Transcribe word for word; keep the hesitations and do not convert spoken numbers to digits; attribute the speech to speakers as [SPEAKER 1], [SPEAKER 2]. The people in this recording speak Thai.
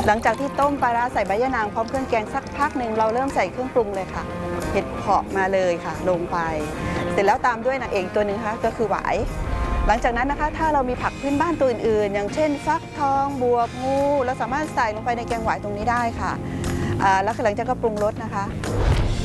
[SPEAKER 1] หลังจากที่ต้มปลาร้าใส่ใบยะนางพร้อมเครื่องแกงสักพักหนึ่งเราเริ่มใส่เครื่องปรุงเลยค่ะเห็ดเผาะมาเลยค่ะลงไปเสร็จแล้วตามด้วยนางเอกตัวหนึ่งค่ะก็คือหวายหลังจากนั้นนะคะถ้าเรามีผักพื้นบ้านตัวอื่นๆอย่างเช่นฟักทองบวบงูเราสามารถใส่ลงไปในแกงหวายตรงนี้ได้ค่ะแล้วหลังจากก็ปรุงรสนะคะ